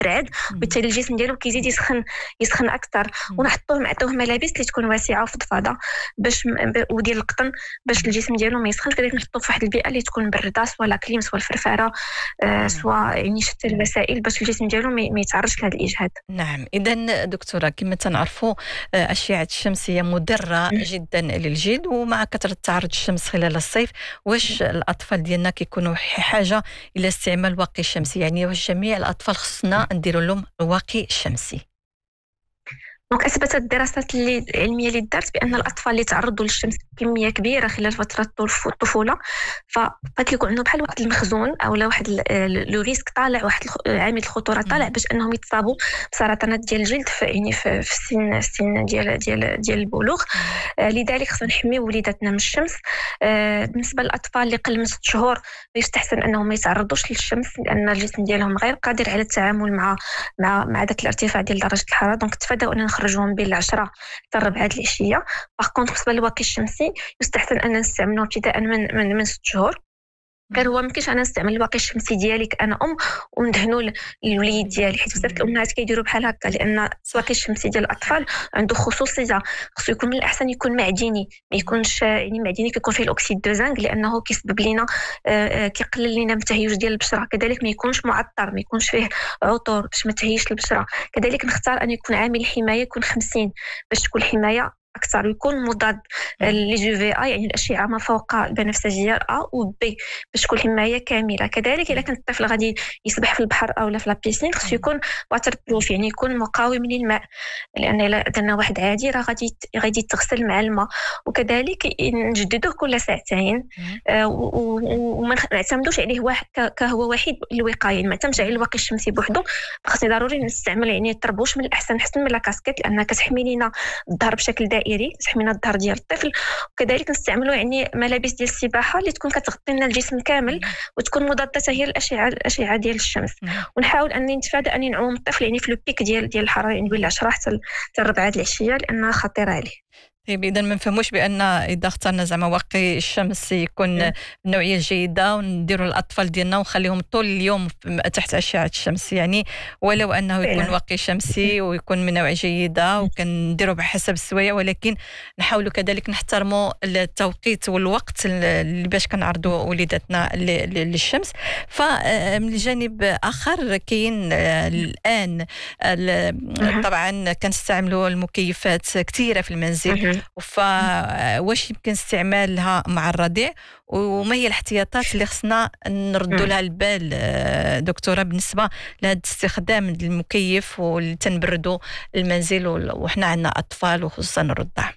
رعد، وبالتالي الجسم ديالو كيزيد يسخن اكثر. نعطوه ملابس اللي تكون واسعه وفضفاضه باش وديال القطن باش الجسم ديالو ما يسخنش. كذلك نحطوه في واحد البيئه اللي تكون بارده، سواء لا كليم سواء الفرفاره، سواء يعني شتى الوسائل باش الجسم ديالو ما يتعرضش لهذا الاجهاد. نعم، اذا دكتوره كما تنعرفوا اشعه الشمس هي مضره جدا للجلد، ومع كثره تعرض الشمس خلال الصيف واش الاطفال ديالنا كيكونوا حاجه الى استعمال واقي شمسي؟ يعني واش جميع الاطفال خصنا نديروا لهم واقي شمسي؟ دونك اثبتت الدراسات العلميه اللي دارت بان الاطفال اللي تعرضوا للشمس بكميه كبيره خلال فتره الطفوله فكيكون عندهم بحال واحد المخزون او واحد لو ريسك طالع، واحد عامل الخطوره طالع باش انهم يتصابوا بسرطانات ديال الجلد في السن ديال البلوغ. لذلك خصنا نحميو وليداتنا من الشمس. بالنسبه للاطفال اللي قل من 6 شهور يستحسن انهم ما يتعرضوش للشمس، لان الجسم ديالهم غير قادر على التعامل مع ذاك الارتفاع ديال درجه الحراره. دونك تفادوا ان نخرجوهم بين 10 حتى 4 العشيه. بالنسبه للواقي الشمسي يستحسن ان نستعملوه ابتداء من 6 شهور. غير هو ممكنش انا نستعمل الواقي الشمسي ديالي انا وندهنوا للوليد ديالي، حيت بزاف الامهات كيديروا بحال هكا، لان الواقي الشمسي ديال الاطفال عنده خصوصيه، خصو يكون من الاحسن يكون معدني، ما يكونش يعني معدني كيكون فيه الاكسيد دو زنك، لانه كيسبب لنا كيقلل لنا من التهيج ديال البشره. كذلك ما يكونش معطر، ما يكونش فيه عطور باش ما تهيجش البشره. كذلك نختار ان يكون عامل الحمايه يكون 50 باش تكون الحمايه اكثر، يكون مضاد لي جو في اي يعني الاشعه ما فوق البنفسجيه ا و بي باش تكون حمايه كامله. كذلك اذا كان الطفل غادي يسبح في البحر او لا في لابيسين خصو يكون واتر بروف، يعني يكون مقاوم للماء، لان الا درنا واحد عادي راه غادي يتغسل مع الماء. وكذلك نجددوه كل ساعتين، وما نعتمدوش عليه واحد كهو وحيد الوقايه، يعني ما نعتمدش على الواقي الشمسي بوحدو. خاصني ضروري نستعمل يعني الطربوش من الاحسن حسن من لاكاسكيت، لانها كتحمي لينا الظهر بشكل دائري، تحمي لنا الظهر ديال الطفل. وكذلك نستعملوا يعني ملابس ديال السباحه اللي تكون كتغطي لنا الجسم كامل وتكون مضاده هي الاشعه ديال الشمس. ونحاول اني نتفادى اني نعوم الطفل يعني في لو بيك ديال الحراره، يعني بين 10 حتى 4 العشيه، لانها خطيره عليه. طيب اذا ما نفهموش بان اذا اخترنا زعما واقي الشمس يكون النوعيه الجيده ونديروا الاطفال ديالنا ونخليهم طول اليوم تحت اشعه الشمس، يعني ولو انه يكون واقي شمسي ويكون من نوع جيده وكنديروا بحسب السوايع، ولكن نحاولوا كذلك نحترموا التوقيت والوقت اللي باش كنعرضوا وليداتنا للشمس. فمن جانب اخر كاين الان طبعا كنستعملوا المكيفات كثيره في المنزل، فواش يمكن استعمالها مع الرضيع، وما هي الاحتياطات اللي خصنا نردوا لها البال دكتوره بالنسبه لهذا الاستخدام المكيف واللي تنبردوا المنزل وحنا عندنا اطفال وخصوصا الرضع؟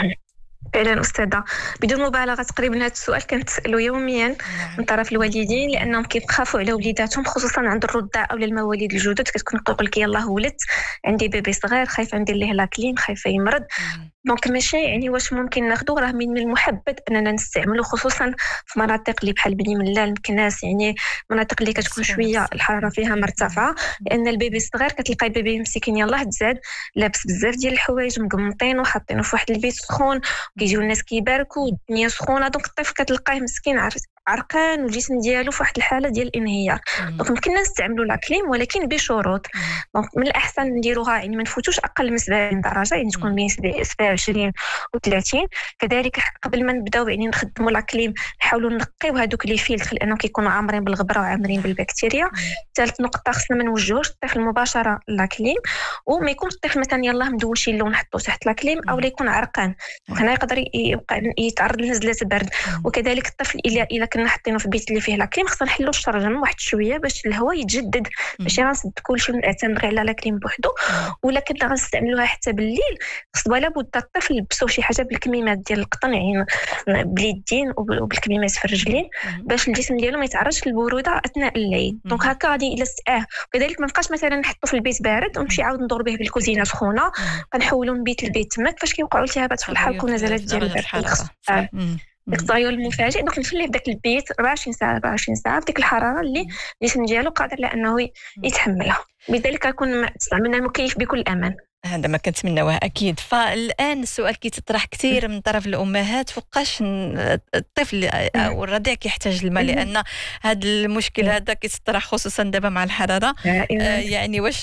فعلا أستاذة، بدون مبالغة تقريبا هذا السؤال كنتسألو يوميا من طرف الوالدين، لأنهم كيخافوا على وليداتهم خصوصا عند الرضع أو المواليد الجدد. كتكون تقول لك يلاه ولدت عندي بيبي صغير، خايفة ندير ليه لاكلين، خايفة يمرض. دونك ماشي يعني واش ممكن ناخذو، راه من المحبذ اننا نستعملو خصوصا في مناطق اللي بحال بني ملال مكناس، يعني مناطق اللي كتكون شويه الحراره فيها مرتفعه، لان البيبي الصغير كتلقى البيبي مسكين يلاه تزاد لابس بزاف ديال الحوايج مقمطين وحاطينه في واحد البيت سخون، وكيجيو الناس كيباركوا والدنيا سخونه. دونك الطفل كتلقاه مسكين عرقان والجسم ديالو في واحد الحاله ديال الانهيار. دونك ممكن نستعملوا لاكليم ولكن بشروط. دونك من الاحسن نديروها يعني ما نفوتوش اقل من 70 درجه، يعني تكون بين 27 و 30. كذلك قبل ما نبداو يعني نخدموا لاكليم نحاولوا نقيو هذوك لي فيلتر، لانه كيكونوا عامرين بالغبره وعامرين بالبكتيريا. ثالث نقطه خصنا ما نوجهوش الطفل مباشره لاكليم، وما يكونش الطفل مثلا يلاه مدول شي لون نحطوه تحت لاكليم او لا يكون عرقان، هنا يقدر يتعرض لنزلات برد. وكذلك الطفل الا كنا حاطينه في البيت اللي فيه لاكليم خصنا نحلوا الشرجم واحد شويه باش الهواء يتجدد، ماشي غنصد كلشي ونعتمد غير على لاكليم بوحدو. ولا كنا غنستعملوها حتى بالليل خص ولا بد الطفل يلبسوا شي حاجه بالكميمات ديال القطن، يعني باليدين وبالكميمات في الرجلين باش الجسم ديالو ما يتعرضش للبروده اثناء الليل. دونك هكا غادي الى وكذلك ما نبقاش مثلا نحطو في البيت بارد ونمشي عاود ندور به بالكوزينه سخونه، كنحولوا من بيت لبيت تماك فاش كيوقعوا التهابات في الحلق ونزلات ديال البرد. التغير المفاجئ دونك نخليه في داك البيت 24 ساعه بديك الحراره اللي الجسم ديالو قادر لانه يتحملها. بذلك يكون استعملنا المكيف بكل امان. هذا ما كنتمناوه اكيد. فالان السؤال كيتطرح كثير من طرف الامهات، فوقاش الطفل او الرضيع كيحتاج الماء، لان هذا المشكل هذا كيتطرح خصوصا دابا مع الحراره. يعني واش